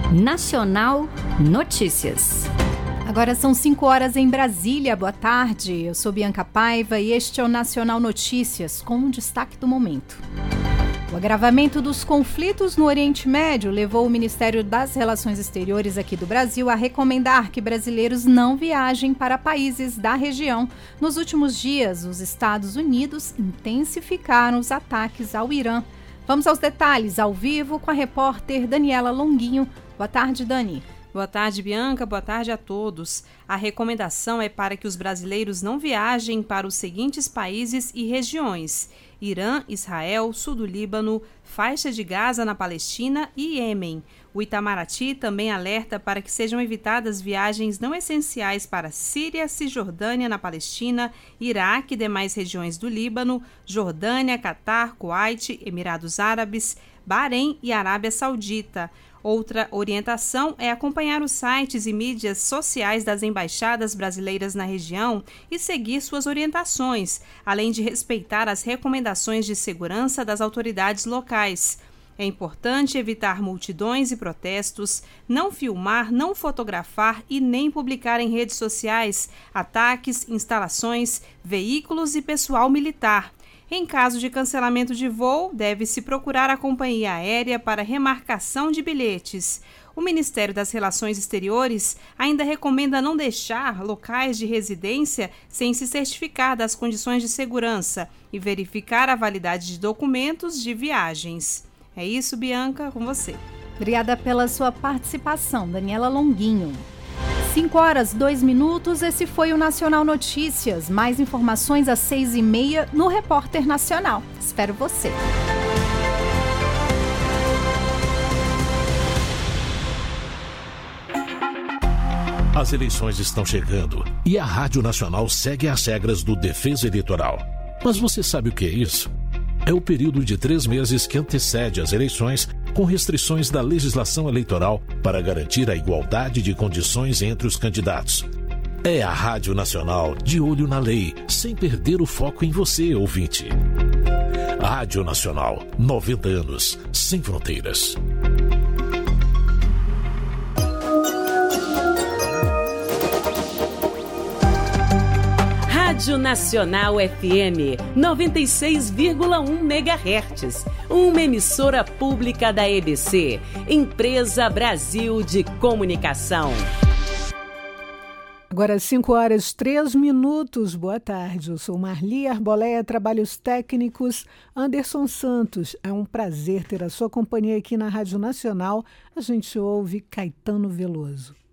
Nacional Notícias. Agora são 5 horas em Brasília. Boa tarde, eu sou Bianca Paiva e este é o Nacional Notícias, com um destaque do momento. O agravamento dos conflitos no Oriente Médio levou o Ministério das Relações Exteriores aqui do Brasil a recomendar que brasileiros não viajem para países da região. Nos últimos dias, os Estados Unidos intensificaram os ataques ao Irã. Vamos aos detalhes, ao vivo, com a repórter Daniela Longuinho. Boa tarde, Dani. Boa tarde, Bianca. Boa tarde a todos. A recomendação é para que os brasileiros não viajem para os seguintes países e regiões: Irã, Israel, sul do Líbano, faixa de Gaza na Palestina e Iêmen. O Itamaraty também alerta para que sejam evitadas viagens não essenciais para Síria, Cisjordânia na Palestina, Iraque e demais regiões do Líbano, Jordânia, Catar, Kuwait, Emirados Árabes, Bahrein e Arábia Saudita. Outra orientação é acompanhar os sites e mídias sociais das embaixadas brasileiras na região e seguir suas orientações, além de respeitar as recomendações de segurança das autoridades locais. É importante evitar multidões e protestos, não filmar, não fotografar e nem publicar em redes sociais ataques, instalações, veículos e pessoal militar. Em caso de cancelamento de voo, deve-se procurar a companhia aérea para remarcação de bilhetes. O Ministério das Relações Exteriores ainda recomenda não deixar locais de residência sem se certificar das condições de segurança e verificar a validade de documentos de viagens. É isso, Bianca, com você. Obrigada pela sua participação, Daniela Longuinho. 5 horas, 2 minutos, esse foi o Nacional Notícias. Mais informações às 6h30 no Repórter Nacional. Espero você. As eleições estão chegando e a Rádio Nacional segue as regras do Defesa Eleitoral. Mas você sabe o que é isso? É o período de 3 meses que antecede as eleições, com restrições da legislação eleitoral para garantir a igualdade de condições entre os candidatos. É a Rádio Nacional de olho na lei, sem perder o foco em você, ouvinte. Rádio Nacional, 90 anos, sem fronteiras. Rádio Nacional FM 96,1 MHz, uma emissora pública da EBC, Empresa Brasil de Comunicação. Agora 5 horas 3 minutos, boa tarde, eu sou Marli Arboleia, trabalhos técnicos, Anderson Santos. É um prazer ter a sua companhia aqui na Rádio Nacional. A gente ouve Caetano Veloso.